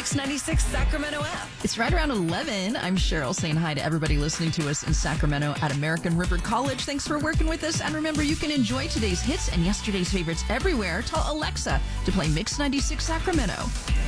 Mix 96 Sacramento app. It's right around 11. I'm Cheryl saying hi to everybody listening to us in Sacramento at American River College. Thanks for working with us. And remember, you can enjoy today's hits and yesterday's favorites everywhere. Tell Alexa to play Mix 96 Sacramento.